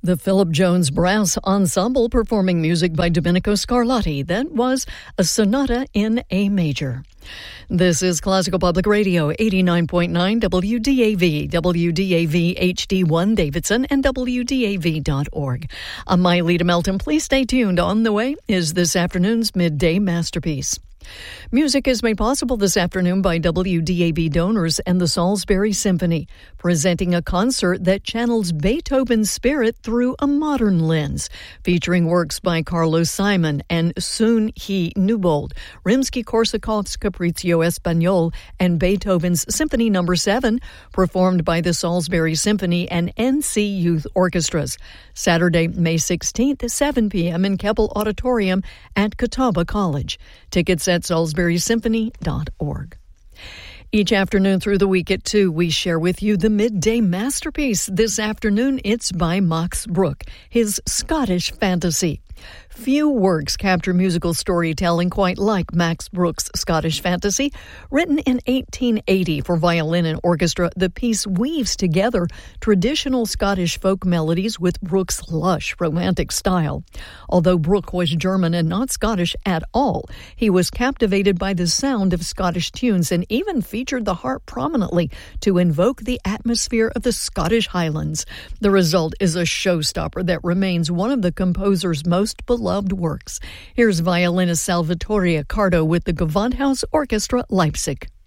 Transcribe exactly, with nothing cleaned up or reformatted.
The Philip Jones Brass Ensemble performing music by Domenico Scarlatti. That was a sonata in A major. This is Classical Public Radio, eighty-nine point nine W D A V, W D A V H D one Davidson, and W D A V dot org. I'm Mailita Melton. Please stay tuned. On the way is this afternoon's Midday Masterpiece. Music is made possible this afternoon by W D A V donors and the Salisbury Symphony, presenting a concert that channels Beethoven's spirit through a modern lens, featuring works by Carlos Simon and Soon He Newbold, Rimsky-Korsakov's Capriccio Espagnol, and Beethoven's Symphony Number seven, performed by the Salisbury Symphony and N C Youth Orchestras. Saturday, May sixteenth, seven p.m. in Keppel Auditorium at Catawba College. Tickets at salisbury symphony dot org. Each afternoon through the week at two, we share with you the Midday Masterpiece. This afternoon, it's by Max Bruch, his Scottish Fantasy. Few works capture musical storytelling quite like Max Bruch's Scottish Fantasy. Written in eighteen eighty for violin and orchestra, the piece weaves together traditional Scottish folk melodies with Bruch's lush, romantic style. Although Bruch was German and not Scottish at all, he was captivated by the sound of Scottish tunes and even featured the harp prominently to invoke the atmosphere of the Scottish Highlands. The result is a showstopper that remains one of the composer's most beloved works. Here's violinist Salvatore Accardo with the Gewandhaus Orchestra Leipzig.